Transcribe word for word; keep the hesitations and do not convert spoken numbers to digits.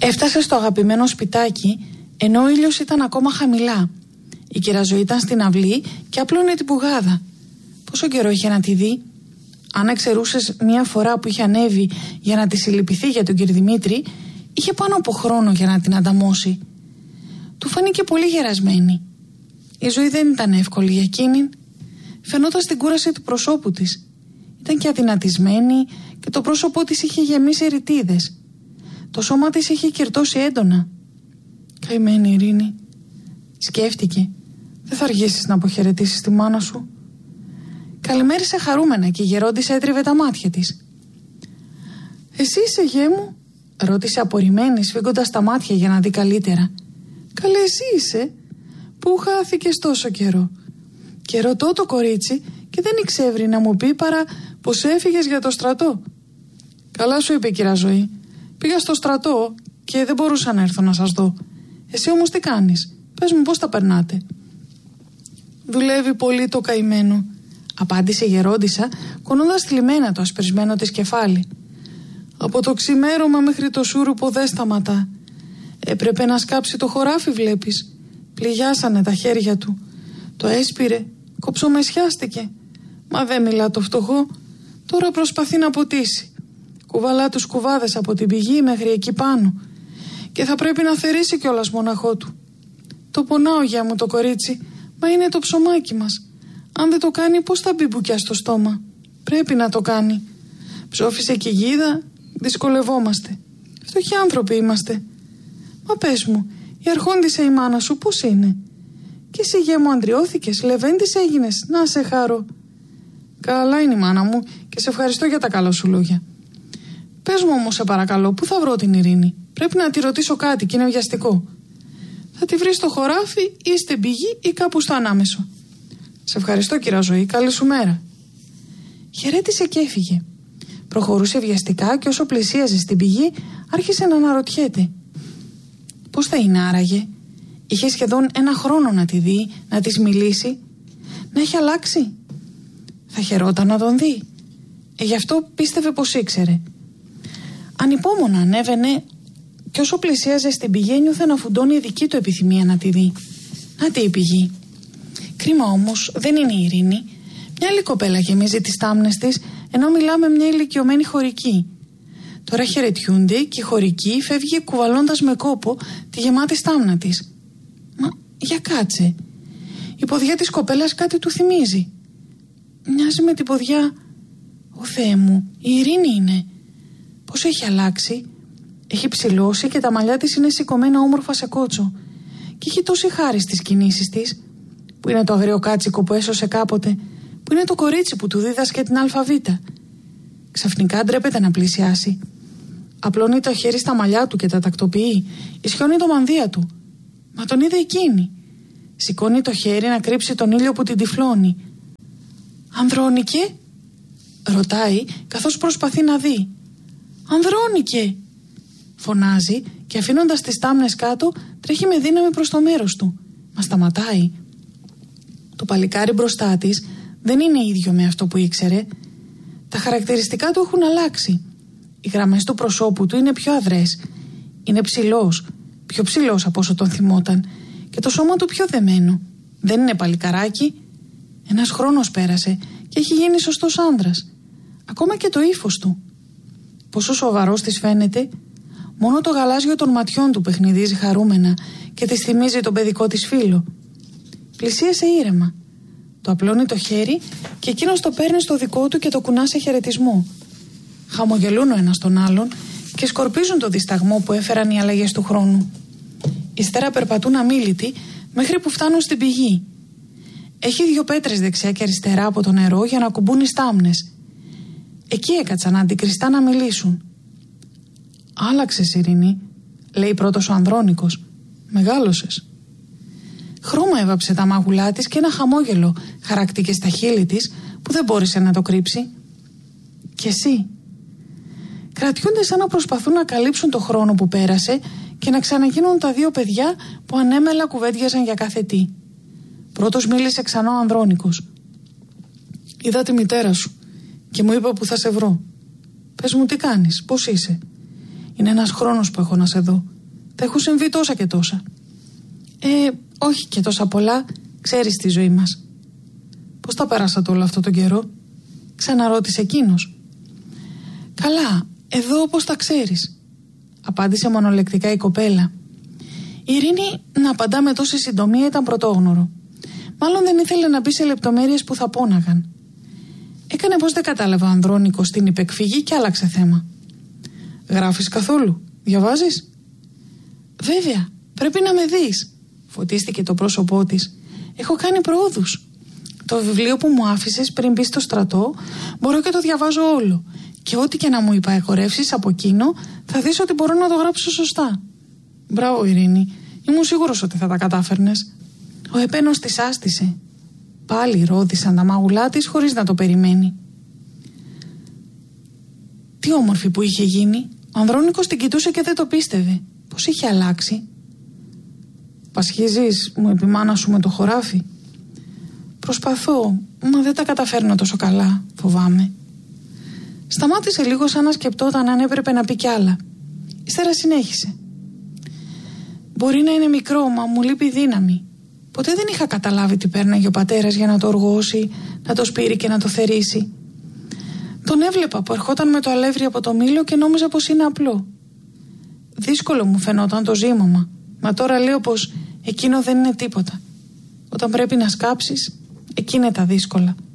Έφτασε στο αγαπημένο σπιτάκι, ενώ ο ήλιος ήταν ακόμα χαμηλά. Η κυραζωή ήταν στην αυλή και απλώνε την πουγάδα. Πόσο καιρό είχε να τη δει? Αν εξαιρούσες μία φορά που είχε ανέβει για να τη συλληπιθεί για τον κύριο Δημήτρη, είχε πάνω από χρόνο για να την ανταμώσει. Του φάνηκε πολύ γερασμένη. Η ζωή δεν ήταν εύκολη για εκείνη. Φαινόταν στην κούραση του προσώπου της. Ήταν και αδυνατισμένη και το πρόσωπό της είχε γεμίσει ρητίδες. Το σώμα της είχε κυρτώσει έντονα. Καημένη Ειρήνη, σκέφτηκε. Δεν θα αργήσεις να αποχαιρετήσεις τη μάνα σου? Καλημέρισε χαρούμενα και η γερόντισσα έτριβε τα μάτια της. Εσύ είσαι, γέ μου? Ρώτησε απορριμμένη, σφίγγοντας τα μάτια για να δει καλύτερα. Καλέ, εσύ είσαι? Πού χάθηκες τόσο καιρό? Και ρωτώ το κορίτσι και δεν ήξευρε να μου πει παρά πως έφυγες για το στρατό. Καλά σου είπε η κυραζωή. Πήγα στο στρατό και δεν μπορούσα να έρθω να σας δω. Εσύ όμως τι κάνεις? Πες μου πώς τα περνάτε. Δουλεύει πολύ το καημένο, απάντησε η γερόντισσα, κονώντας θλιμμένα το ασπρισμένο της κεφάλι. Από το ξημέρωμα μέχρι το σούρουπο δεν σταματά. Έπρεπε να σκάψει το χωράφι, βλέπεις. Πληγιάσανε τα χέρια του. Το έσπηρε, κοψομεσιάστηκε. Μα δεν μιλά το φτωχό. Τώρα προσπαθεί να ποτίσει. Κουβαλά τους κουβάδες από την πηγή μέχρι εκεί πάνω. Και θα πρέπει να θερήσει κιόλας μοναχό του. Το πονάω, γεια μου, το κορίτσι. Μα είναι το ψωμάκι μας. Αν δεν το κάνει, πώς θα μπει μπουκιά στο στόμα? Πρέπει να το κάνει. Ψόφισε και γίδα, δυσκολευόμαστε. Φτωχοί άνθρωποι είμαστε. Μα πες μου, η αρχόντισσα η μάνα σου πώς είναι? Και εσύ, γέ μου, αντριώθηκες, λεβέντης έγινες, να σε χαρώ. Καλά είναι η μάνα μου και σε ευχαριστώ για τα καλά σου λόγια. Πες μου όμως, σε παρακαλώ, πού θα βρω την Ειρήνη? Πρέπει να τη ρωτήσω κάτι και είναι βιαστικό. Θα τη βρεις στο χωράφι ή στην πηγή ή κάπου στο ανάμεσο. Σε ευχαριστώ, κυραζωή, καλή σου μέρα. Χαιρέτησε και έφυγε. Προχωρούσε βιαστικά και όσο πλησίαζε στην πηγή άρχισε να αναρωτιέται. Πώς θα είναι άραγε? Είχε σχεδόν ένα χρόνο να τη δει, να της μιλήσει. Να έχει αλλάξει? Θα χαιρόταν να τον δει. Ε, γι' αυτό πίστευε πως ήξερε. Ανυπόμονα ανέβαινε και όσο πλησίαζε στην πηγή ένιωθε να φουντώνει η δική του επιθυμία να τη δει. Να τι η πηγή. Κρίμα όμως, δεν είναι η Ειρήνη. Μια άλλη κοπέλα γεμίζει τις τάμνες της, ενώ μιλάμε μια ηλικιωμένη χωρική. Τώρα χαιρετιούνται και η χωρική φεύγει κουβαλώντας με κόπο τη γεμάτη στάμνα της. Μα για κάτσε. Η ποδιά της κοπέλας κάτι του θυμίζει. Μοιάζει με την ποδιά. Ω Θεέ μου, η Ειρήνη είναι. Πώς έχει αλλάξει? Έχει ψηλώσει και τα μαλλιά της είναι σηκωμένα όμορφα σε κότσο. Και έχει τόση χάρη στις κινήσεις της. Που είναι το αγριοκάτσικο που έσωσε κάποτε, που είναι το κορίτσι που του δίδασκε την αλφαβήτα. Ξαφνικά ντρέπεται να πλησιάσει. Απλώνει το χέρι στα μαλλιά του και τα τακτοποιεί. Ισιώνει το μανδύα του. Μα τον είδε εκείνη. Σηκώνει το χέρι να κρύψει τον ήλιο που την τυφλώνει. «Ανδρώνικε?» ρωτάει καθώς προσπαθεί να δει. «Ανδρώνικε!» φωνάζει και αφήνοντας τις τάμνες κάτω τρέχει με δύναμη προς το μέρος του. Μα σταματάει. Το παλικάρι μπροστά της δεν είναι ίδιο με αυτό που ήξερε. Τα χαρακτηριστικά του έχουν αλλάξει. Οι γραμμές του προσώπου του είναι πιο αδρές. Είναι ψηλός, πιο ψηλός από όσο τον θυμόταν. Και το σώμα του πιο δεμένο. Δεν είναι παλικαράκι. Ένας χρόνος πέρασε και έχει γίνει σωστός άντρας. Ακόμα και το ύφος του. Πόσο σοβαρός της φαίνεται. Μόνο το γαλάζιο των ματιών του παιχνιδίζει χαρούμενα και της θυμίζει τον παιδικό της φίλο. Πλησίασε ήρεμα. Το απλώνει το χέρι και εκείνος το παίρνει στο δικό του και το κουνά σε χαιρετισμό. Χαμογελούν ο ένας τον άλλον και σκορπίζουν το δισταγμό που έφεραν οι αλλαγές του χρόνου. Ύστερα περπατούν αμίλητοι μέχρι που φτάνουν στην πηγή. Έχει δύο πέτρες δεξιά και αριστερά από το νερό για να κουμπούν οι στάμνες. Εκεί έκατσαν αντικριστά να μιλήσουν. «Άλλαξες, Ειρήνη», λέει πρώτος ο Ανδρώνικος. «Μεγάλωσες». Χρώμα έβαψε τα μάγουλά της και ένα χαμόγελο χαρακτήκε στα χείλη της που δεν μπόρεσε να το κρύψει. «Και εσύ?» Κρατιούνται σαν να προσπαθούν να καλύψουν το χρόνο που πέρασε και να ξαναγίνουν τα δύο παιδιά που ανέμελα κουβέντιαζαν για κάθε τι. Πρώτος μίλησε ξανά ο Ανδρώνικος. «Είδα τη μητέρα σου και μου είπα που θα σε βρω. Πες μου τι κάνεις, πώς είσαι? Είναι ένας χρόνος που έχω να σε δω. Τα έχουν συμβεί τόσα και τόσα. Ε, όχι και τόσα πολλά, ξέρεις τη ζωή μας. Πώς τα περάσατε όλο αυτό τον καιρό? Ξαναρώτησε εκείνος. Καλά, εδώ πώς τα ξέρεις? Απάντησε μονολεκτικά η κοπέλα. Η Ειρήνη να απαντά με τόση συντομία ήταν πρωτόγνωρο. Μάλλον δεν ήθελε να μπει σε λεπτομέρειες που θα πόναγαν. Έκανε πως δεν κατάλαβε ο Ανδρώνικος την υπεκφυγή και άλλαξε θέμα. Γράφεις καθόλου? Διαβάζεις? Βέβαια, πρέπει να με δεις. Φωτίστηκε το πρόσωπό της. Έχω κάνει προόδους. Το βιβλίο που μου άφησες πριν μπει στο στρατό μπορώ και το διαβάζω όλο. Και ό,τι και να μου υπαγορεύσεις από εκείνο θα δεις ότι μπορώ να το γράψω σωστά. Μπράβο Ειρήνη, ήμουν σίγουρος ότι θα τα κατάφερνες. Ο επένος της άστησε. Πάλι ρόδισαν τα μάγουλά της χωρίς να το περιμένει. Τι όμορφη που είχε γίνει. Ο Ανδρώνικος την κοιτούσε και δεν το πίστευε. Πώς είχε αλλάξει. Πασχίζεις, μου επιμάνα σου με το χωράφι? Προσπαθώ, μα δεν τα καταφέρνω τόσο καλά, φοβάμαι. Σταμάτησε λίγο σαν να σκεπτόταν αν έπρεπε να πει κι άλλα. Ύστερα συνέχισε. Μπορεί να είναι μικρό, μα μου λείπει δύναμη. Ποτέ δεν είχα καταλάβει τι πέρναγε ο πατέρας για να το οργώσει, να το σπείρει και να το θερήσει. Τον έβλεπα που ερχόταν με το αλεύρι από το μήλο και νόμιζα πως είναι απλό. Δύσκολο μου φαινόταν το ζύμωμα, μα τώρα λέω πως εκείνο δεν είναι τίποτα. Όταν πρέπει να σκάψεις, εκεί είναι τα δύσκολα.